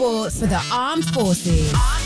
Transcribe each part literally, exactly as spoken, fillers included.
esports for the armed forces.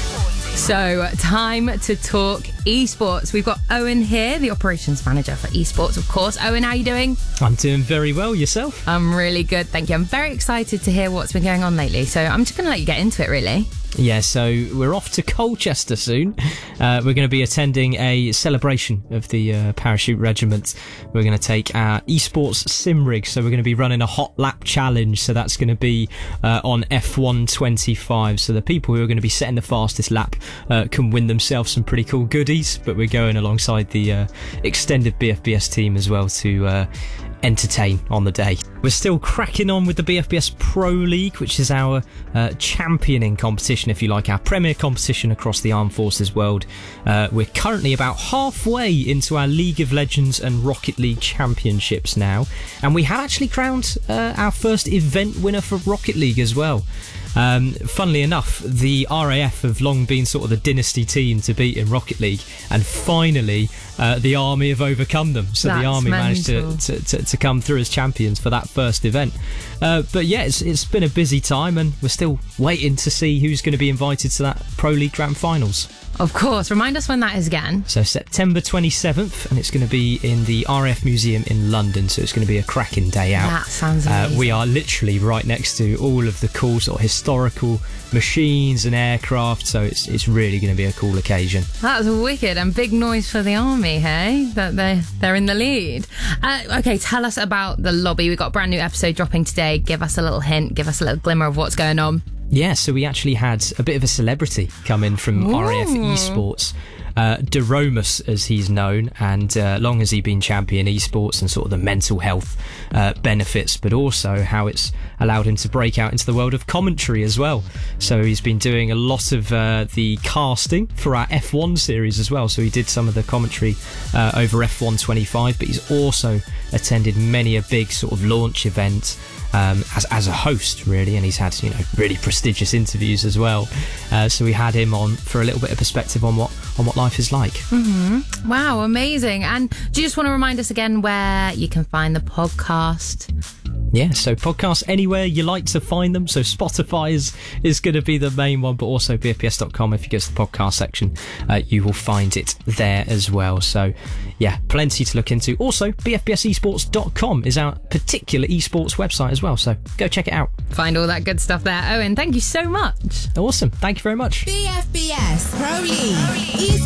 So, time to talk esports. We've got Owen here, the operations manager for esports, of course. Owen, how are you doing? I'm doing very well. Yourself? I'm really good, thank you. I'm very excited to hear what's been going on lately. So I'm just going to let you get into it, really. Yeah, so we're off to Colchester soon. Uh, we're going to be attending a celebration of the uh, Parachute Regiment. We're going to take our esports sim rig, so we're going to be running a hot lap challenge. So that's going to be uh, on F one twenty-five. So the people who are going to be setting the fastest lap uh, can win themselves some pretty cool goodies. But we're going alongside the uh, extended B F B S team as well to uh, entertain on the day. We're still cracking on with the B F B S Pro League, which is our uh, championing competition, if you like, our premier competition across the Armed Forces world. Uh, we're currently about halfway into our League of Legends and Rocket League championships now, and we have actually crowned uh, our first event winner for Rocket League as well. Um, funnily enough, the R A F have long been sort of the dynasty team to beat in Rocket League, and finally uh, the Army have overcome them. So That's the Army mental. managed to, to, to, to come through as champions for that first event. Uh, but yeah, it's, it's been a busy time, and we're still waiting to see who's going to be invited to that Pro League Grand Finals. Of course. Remind us when that is again. So September twenty-seventh, and it's going to be in the R A F Museum in London, so it's going to be a cracking day out. That sounds amazing. Uh, we are literally right next to all of the cool sort of historical machines and aircraft, so it's it's really going to be a cool occasion. That's wicked, and big noise for the Army, hey? That they're, they're in the lead. Uh, okay, tell us about the lobby. We've got a brand new episode dropping today. Give us a little hint, give us a little glimmer of what's going on. Yeah, so we actually had a bit of a celebrity come in from Ooh. R A F Esports. Uh, Deromus, as he's known, and uh, long has he been champion esports and sort of the mental health uh, benefits, but also how it's allowed him to break out into the world of commentary as well. So he's been doing a lot of uh, the casting for our F one series as well. So he did some of the commentary uh, over F one twenty-five, but he's also attended many a big sort of launch event um, as as a host, really, and he's had, you know, really prestigious interviews as well. Uh, so we had him on for a little bit of perspective on what on what life is like. Mm-hmm. Wow, amazing. And do you just want to remind us again where you can find the podcast? Yeah, so podcasts anywhere you like to find them. So Spotify is, is going to be the main one, but also B F B S dot com. If you go to the podcast section, uh, you will find it there as well. So yeah, plenty to look into. Also, B F B S esports dot com is our particular esports website as well. So go check it out. Find all that good stuff there. Owen, thank you so much. Awesome. Thank you very much. B F B S Pro League.